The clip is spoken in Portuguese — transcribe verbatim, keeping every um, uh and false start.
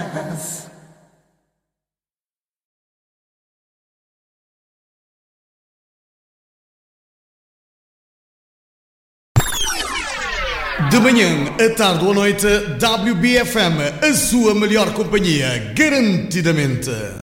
De manhã, à tarde ou à noite, W B F M, a sua melhor companhia, garantidamente.